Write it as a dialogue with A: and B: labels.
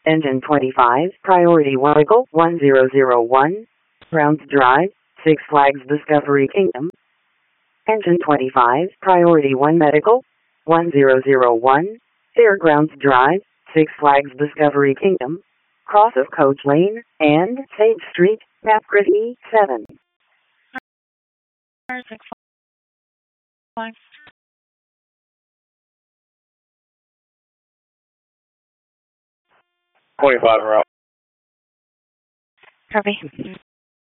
A: Engine 25, Priority Vehicle 1001, Grounds Drive, Six Flags Discovery Kingdom. Engine 25, Priority 1 Medical 1001, Fairgrounds Drive, Six Flags Discovery Kingdom. Cross of Coach Lane and Sage Street, Map Grid E7.
B: 6 Flags.
C: .25 route.
B: Copy.